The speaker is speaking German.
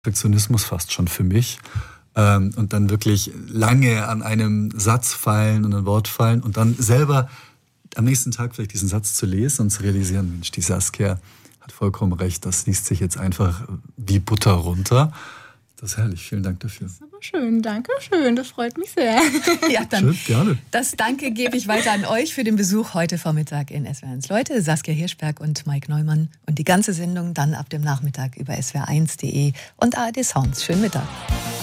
Perfektionismus fast schon für mich. Und dann wirklich lange an einem Satz feilen und ein Wort feilen und dann selber am nächsten Tag vielleicht diesen Satz zu lesen und zu realisieren, Mensch, die Saskia hat vollkommen recht, das liest sich jetzt einfach wie Butter runter. Das ist herrlich, vielen Dank dafür. Das ist aber schön, danke schön, das freut mich sehr. Ja, dann Schön, gerne. Das Danke gebe ich weiter an euch für den Besuch heute Vormittag in SWR1. Leute, Saskia Hirschberg und Mike Neumann und die ganze Sendung dann ab dem Nachmittag über swr1.de und ARD Sounds. Schönen Mittag.